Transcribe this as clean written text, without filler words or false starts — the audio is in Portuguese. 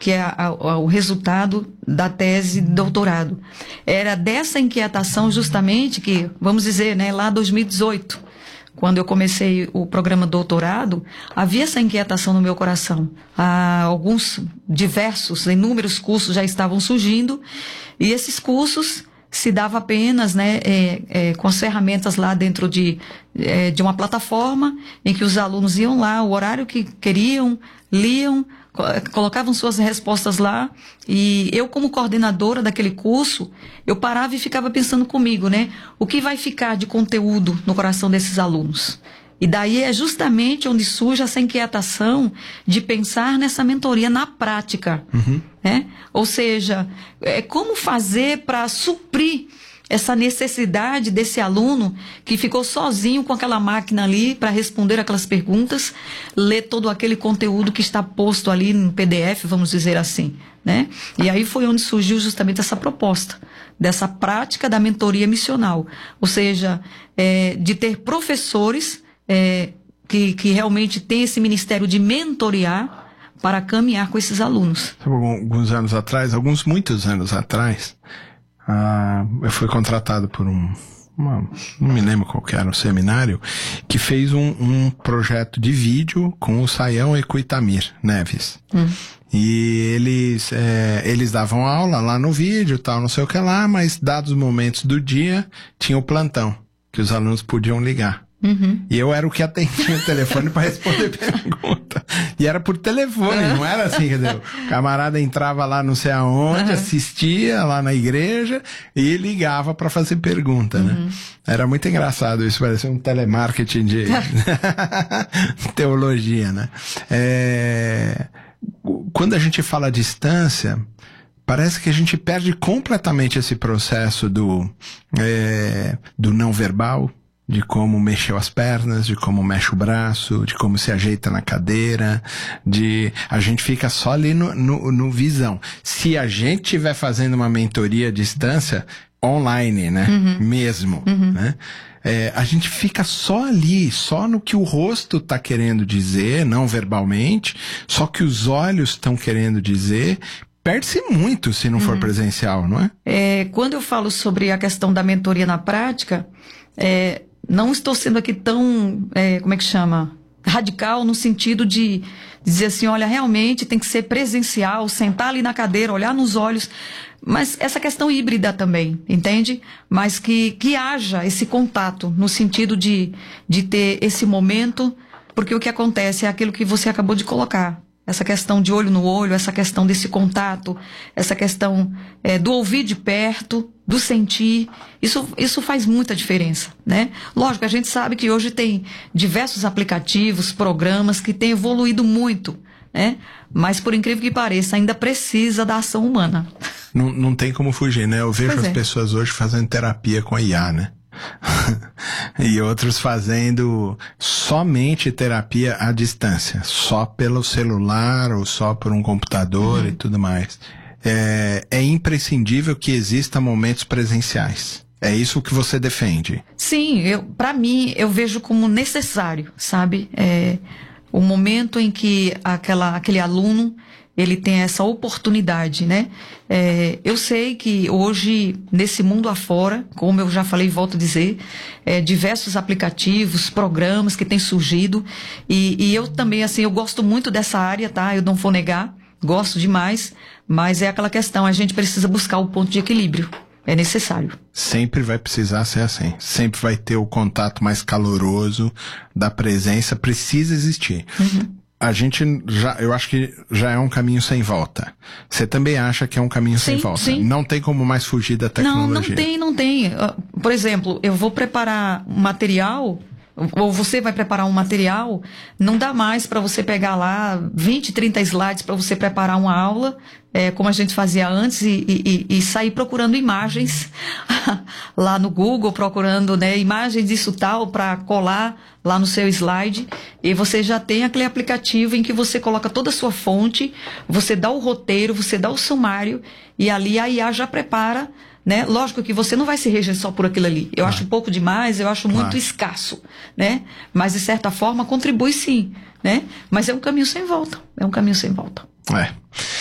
que é o resultado da tese de doutorado. Era dessa inquietação justamente que, vamos dizer, né, lá 2018, quando eu comecei o programa doutorado, havia essa inquietação no meu coração. Alguns inúmeros cursos já estavam surgindo, e esses cursos se dava apenas, né, com as ferramentas lá dentro de uma plataforma em que os alunos iam lá, o horário que queriam, liam, colocavam suas respostas lá, e eu, como coordenadora daquele curso, eu parava e ficava pensando comigo, né, o que vai ficar de conteúdo no coração desses alunos? E daí é justamente onde surge essa inquietação de pensar nessa mentoria na prática, né? Ou seja, como fazer para suprir essa necessidade desse aluno que ficou sozinho com aquela máquina ali para responder aquelas perguntas, ler todo aquele conteúdo que está posto ali no PDF, vamos dizer assim, né? E aí foi onde surgiu justamente essa proposta dessa prática da mentoria missional, ou seja, de ter professores que realmente têm esse ministério de mentorear para caminhar com esses alunos. Muitos anos atrás, eu fui contratado por não me lembro qual que era, um seminário, que fez um projeto de vídeo com o Sayão e com o Itamir Neves. E eles davam aula lá no vídeo, tal, não sei o que lá, mas dados os momentos do dia, tinha o plantão, que os alunos podiam ligar. E eu era o que atendia o telefone para responder pergunta. E era por telefone, não era assim, quer dizer, o camarada entrava lá não sei aonde, assistia lá na igreja e ligava para fazer pergunta, né? Era muito engraçado isso, parecia um telemarketing de teologia, né? Quando a gente fala à distância, parece que a gente perde completamente esse processo do não verbal, de como mexeu as pernas, de como mexe o braço, de como se ajeita na cadeira, a gente fica só ali no visão. Se a gente estiver fazendo uma mentoria à distância, online, né? Mesmo, né? A gente fica só ali, só no que o rosto está querendo dizer, não verbalmente, só que os olhos estão querendo dizer. Perde-se muito se não for presencial, não é? Quando eu falo sobre a questão da mentoria na prática, não estou sendo aqui tão, como é que chama? Radical, no sentido de dizer assim, olha, realmente tem que ser presencial, sentar ali na cadeira, olhar nos olhos, mas essa questão híbrida também, entende? Mas que haja esse contato, no sentido de ter esse momento, porque o que acontece é aquilo que você acabou de colocar. Essa questão de olho no olho, essa questão desse contato, essa questão do ouvir de perto, do sentir, isso faz muita diferença, né? Lógico, a gente sabe que hoje tem diversos aplicativos, programas que têm evoluído muito, né? Mas, por incrível que pareça, ainda precisa da ação humana. Não tem como fugir, né? Eu vejo as pessoas hoje fazendo terapia com a IA, né? E outros fazendo somente terapia à distância, só pelo celular ou só por um computador e tudo mais. É imprescindível que exista momentos presenciais. É isso que você defende? Sim, para mim, eu vejo como necessário, sabe? O momento em que aquele aluno, ele tem essa oportunidade, né? Eu sei que hoje, nesse mundo afora, como eu já falei e volto a dizer, diversos aplicativos, programas que têm surgido, e eu também, assim, eu gosto muito dessa área, tá? Eu não vou negar, gosto demais, mas é aquela questão, a gente precisa buscar o ponto de equilíbrio. É necessário. Sempre vai precisar ser assim. Sempre vai ter o contato mais caloroso da presença, precisa existir. Eu acho que já é um caminho sem volta. Você também acha que é um caminho sem volta? Sim. Não tem como mais fugir da tecnologia? Não tem. Por exemplo, eu vou preparar um material, ou você vai preparar um material, não dá mais para você pegar lá 20, 30 slides para você preparar uma aula, como a gente fazia antes, e sair procurando imagens lá no Google, procurando, né, imagens disso tal para colar lá no seu slide, e você já tem aquele aplicativo em que você coloca toda a sua fonte, você dá o roteiro, você dá o sumário, e ali a IA já prepara, né? Lógico que você não vai se reger só por aquilo ali. Eu acho pouco demais, eu acho muito escasso, né? Mas de certa forma contribui sim, né? Mas é um caminho sem volta.